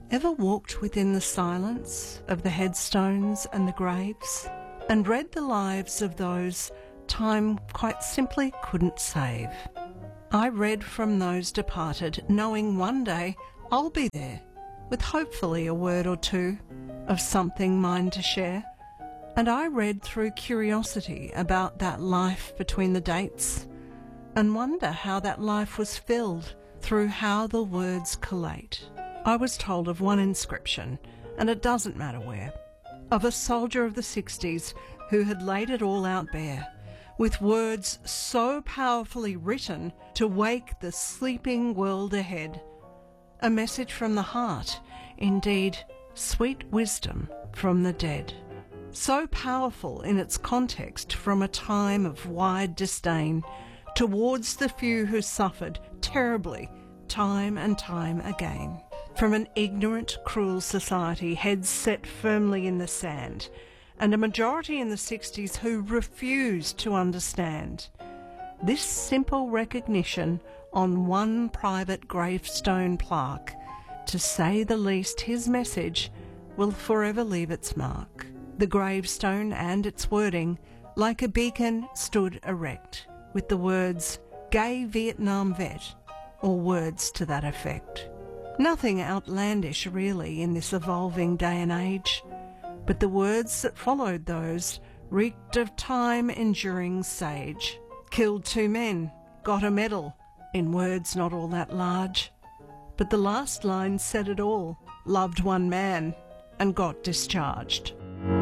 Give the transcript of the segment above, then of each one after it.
Ever walked within the silence of the headstones and the graves and read the lives of those time quite simply couldn't save? I read from those departed, knowing one day I'll be there, with hopefully a word or two of something mine to share. And I read through curiosity about that life between the dates and wonder how that life was filled through how the words collate. I was told of one inscription, and it doesn't matter where, of a soldier of the 60s who had laid it all out bare, with words so powerfully written to wake the sleeping world ahead. A message from the heart, indeed, sweet wisdom from the dead. So powerful in its context from a time of wide disdain towards the few who suffered terribly time and time again. From an ignorant, cruel society, heads set firmly in the sand, and a majority in the 60s who refused to understand. This simple recognition on one private gravestone plaque, to say the least, his message will forever leave its mark. The gravestone and its wording, like a beacon, stood erect, with the words, "Gay Vietnam Vet," or words to that effect. Nothing outlandish really in this evolving day and age, but the words that followed those reeked of time-enduring sage. Killed 2 men, got a medal, in words not all that large. But the last line said it all, loved 1 man and got discharged.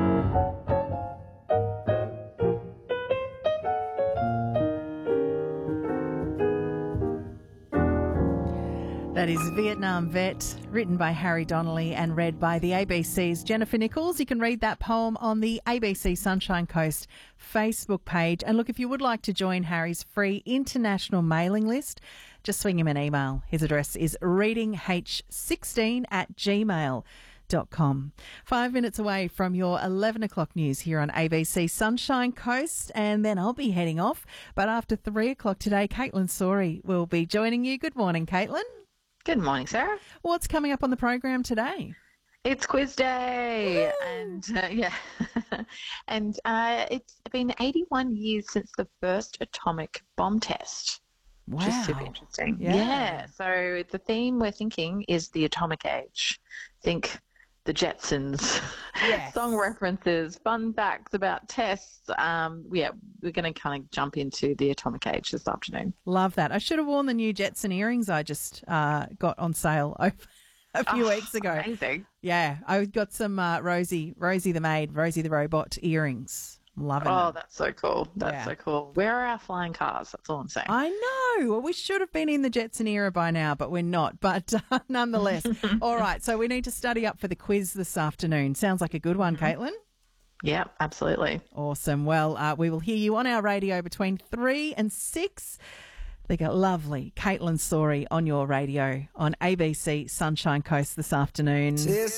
That is Vietnam Vet, written by Harry Donnelly and read by the ABC's Jennifer Nichols. You can read that poem on the ABC Sunshine Coast Facebook page. And look, if you would like to join Harry's free international mailing list, just swing him an email. His address is readinghh16@gmail.com. 5 minutes away from your 11 o'clock news here on ABC Sunshine Coast, and then I'll be heading off. But after 3 o'clock today, Caitlin Sori will be joining you. Good morning, Caitlin. Good morning, Sarah. What's coming up on the program today? It's quiz day. Woo! And and it's been 81 years since the first atomic bomb test. Wow. Which is super interesting. Yeah. So the theme we're thinking is the atomic age. Think the Jetsons, Yes. song references, fun facts about tests. We're going to kind of jump into the atomic age this afternoon. Love that. I should have worn the new Jetson earrings I just got on sale a few weeks ago. Amazing. Yeah, I got some Rosie the maid, Rosie the robot earrings. Loving Oh, them. that's so cool. That's Yeah. so cool. Where are our flying cars? That's all I'm saying. I know. Well, we should have been in the Jetson era by now, but we're not. But nonetheless. All right, so we need to study up for the quiz this afternoon. Sounds like a good one, Caitlin. Yeah, absolutely. Awesome. Well, we will hear you on our radio between 3 and 6. They got lovely Caitlin Sori on your radio on ABC Sunshine Coast this afternoon.